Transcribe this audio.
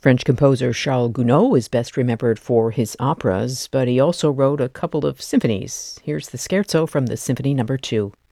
French composer Charles Gounod is best remembered for his operas, but he also wrote a couple of symphonies. Here's the scherzo from the Symphony No. 2.